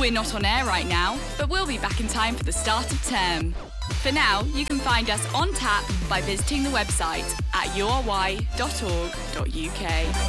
We're not on air right now, but we'll be back in time for the start of term. For now, you can find us on tap by visiting the website at uri.org.uk.